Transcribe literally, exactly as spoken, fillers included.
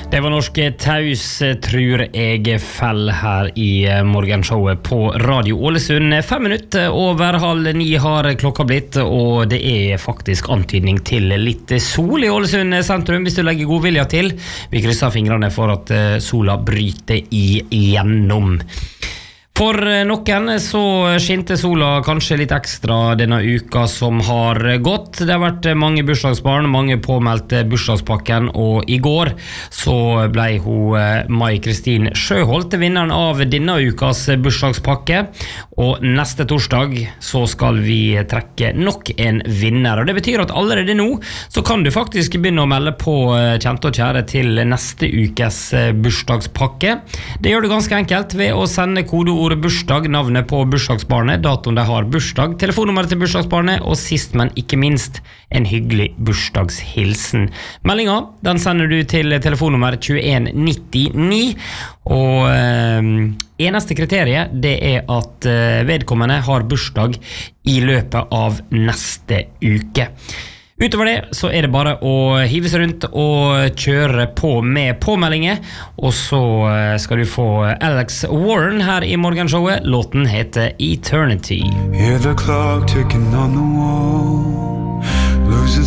Det var norske taus, tror jeg fell her i morgenshowet på Radio Ålesund. Fem minutter over halv ni har klokka blitt, og det er faktisk antydning til litt sol i Ålesund sentrum, hvis du legger god vilja til. Vi krysser fingrene for at sola bryter igjennom. For noen så skinte sola kanskje litt ekstra denne uka som har gått. Det har vært mange bursdagsbarn, mange påmeldte bursdagspakken, og i går så ble hun Mai-Kristin Sjøholt vinneren av denne ukas bursdagspakke. Og neste torsdag så skal vi trekke nok en vinner. Og det betyr at allerede nå så kan du faktisk begynne å melde på kjente og kjære til neste ukes bursdagspakke. Det gjør du ganske enkelt ved å sende kodeord bursdag, navnet på bursdagsbarnet, datoen de har bursdag, telefonnummeret til bursdagsbarnet, og sist, men ikke minst, en hyggelig bursdagshilsen. Meldinga, den sender du til telefonnummer tjueen nittini, og eh, eneste kriteriet, det er at eh, vedkommende har bursdag i løpet av neste uke. Utover det så er det bare å hive seg rundt og kjøre på med påmeldinger, og så skal du få Alex Warren her i morgenshowet. Låten heter Eternity. Hear the clock ticking on the wall, losing